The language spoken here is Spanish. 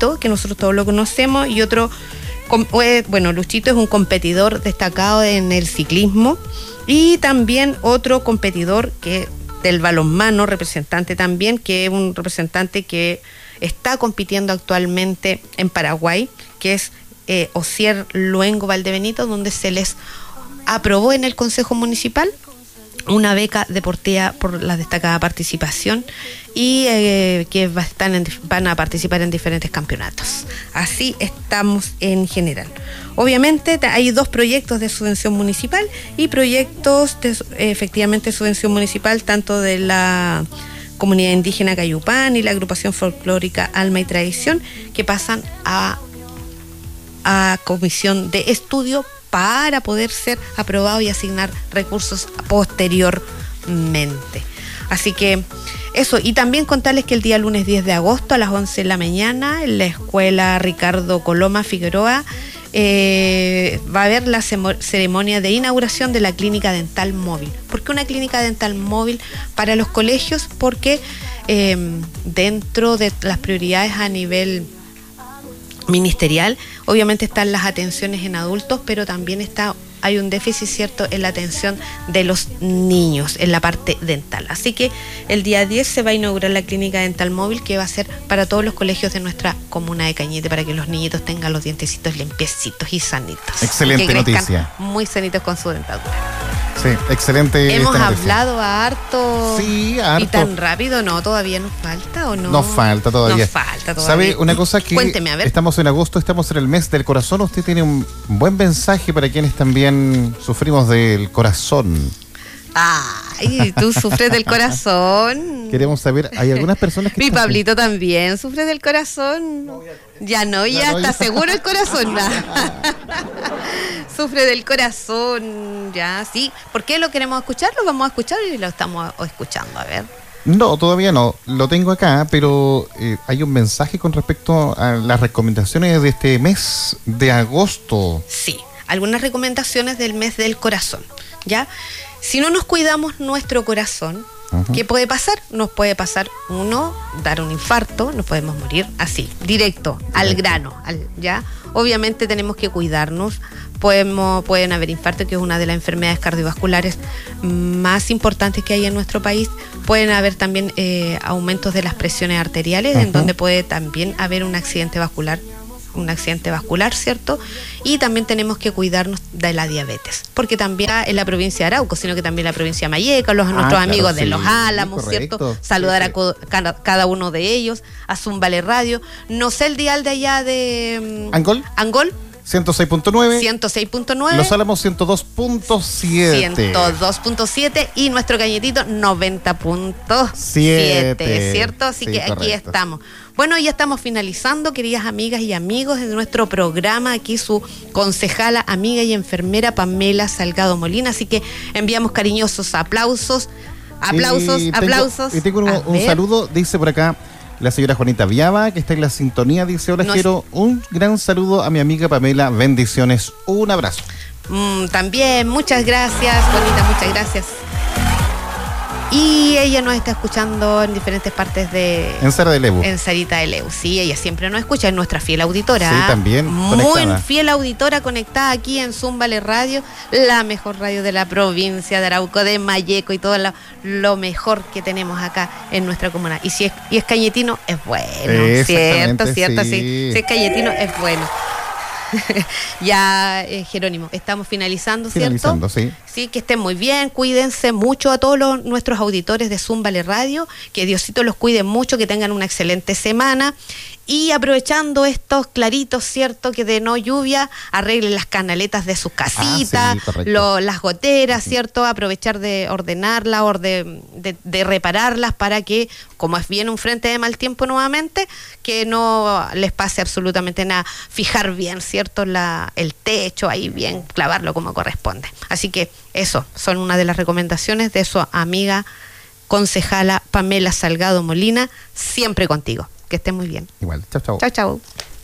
Luchito, que nosotros todos lo conocemos, y otro, bueno, Luchito es un competidor destacado en el ciclismo, y también otro competidor que del balonmano, representante también, que es un representante que está compitiendo actualmente en Paraguay, que es Osier Luengo Valdebenito, donde se les aprobó en el Consejo Municipal una beca deportiva por la destacada participación y que van a participar en diferentes campeonatos. Así estamos en general. Obviamente hay 2 proyectos de subvención municipal y proyectos de efectivamente subvención municipal, tanto de la comunidad indígena Cayupán y la agrupación folclórica Alma y Tradición, que pasan a comisión de estudio para poder ser aprobado y asignar recursos posteriormente. Así que eso, y también contarles que el día lunes 10 de agosto a las 11 de la mañana en la escuela Ricardo Coloma Figueroa va a haber la ceremonia de inauguración de la clínica dental móvil. ¿Por qué una clínica dental móvil para los colegios? Porque dentro de las prioridades a nivel ministerial, obviamente están las atenciones en adultos, pero también hay un déficit cierto en la atención de los niños en la parte dental. Así que el día 10 se va a inaugurar la clínica dental móvil, que va a ser para todos los colegios de nuestra comuna de Cañete, para que los niñitos tengan los dientecitos limpiecitos y sanitos. Excelente noticia. Muy sanitos con su dentadura. Sí, excelente. Hemos hablado harto. Sí, harto. ¿Y tan rápido? No, ¿todavía nos falta o no? Nos falta todavía. Nos falta todavía. ¿Sabe una cosa? Que cuénteme, a ver. Estamos en agosto, estamos en el mes del corazón. Usted tiene un buen mensaje para quienes también sufrimos del corazón. Ay, tú sufres del corazón. Queremos saber, hay algunas personas que... Mi Pablito también sufre del corazón. Ya está seguro el corazón. Sufre del corazón, ya, sí. ¿Por qué lo queremos escuchar? Lo vamos a escuchar y lo estamos escuchando, a ver. No, todavía no. Lo tengo acá, pero hay un mensaje con respecto a las recomendaciones de este mes de agosto. Sí, algunas recomendaciones del mes del corazón, ¿ya? Si no nos cuidamos nuestro corazón, ¿qué puede pasar? Nos puede pasar, dar un infarto, nos podemos morir así, directo, al grano, ¿ya? Obviamente tenemos que cuidarnos. Pueden haber infartos, que es una de las enfermedades cardiovasculares más importantes que hay en nuestro país. Pueden haber también aumentos de las presiones arteriales, en donde puede también haber un accidente vascular, ¿cierto? Y también tenemos que cuidarnos de la diabetes, porque también en la provincia de Arauco, sino que también en la provincia de Malleco, nuestros amigos de Los Álamos, correcto, ¿cierto? Saludar a cada uno de ellos, a Zumbale Radio. No sé el dial de allá de... ¿Angol? 106.9. Los Álamos 102.7. 102.7 y nuestro Cañetito 90.7, ¿cierto? Así que correcto. Aquí estamos. Bueno, ya estamos finalizando, queridas amigas y amigos, de nuestro programa. Aquí su concejala, amiga y enfermera Pamela Salgado Molina. Así que enviamos cariñosos aplausos. Y tengo un saludo, dice por acá la señora Juanita Viaba, que está en la sintonía, dice: hola, quiero un gran saludo a mi amiga Pamela, bendiciones, un abrazo. También, muchas gracias, Juanita, muchas gracias. Y ella nos está escuchando en diferentes partes en Cerro de Lebu. En Sarita de Lebu, sí, ella siempre nos escucha, es nuestra fiel auditora. Sí, también, muy conectada. Fiel auditora, conectada aquí en Zumbale Radio, la mejor radio de la provincia de Arauco, de Malleco y todo lo mejor que tenemos acá en nuestra comuna. Y si es cañetino, es bueno, ¿cierto? Sí. Si es cañetino, es bueno. Ya, Jerónimo, estamos finalizando, ¿cierto? Sí. Sí, que estén muy bien, cuídense mucho a todos nuestros auditores de Zumbale Radio, que Diosito los cuide mucho, que tengan una excelente semana. Y aprovechando estos claritos, ¿cierto?, que de no lluvia, arreglen las canaletas de sus casitas, las goteras, ¿cierto?, aprovechar de ordenarlas o de repararlas para que, como viene un frente de mal tiempo nuevamente, que no les pase absolutamente nada. Fijar bien, ¿cierto?, el techo ahí bien, clavarlo como corresponde. Así que eso son una de las recomendaciones de su amiga concejala Pamela Salgado Molina, siempre contigo. Que estén muy bien. Igual. Chau, chau. Chau, chau.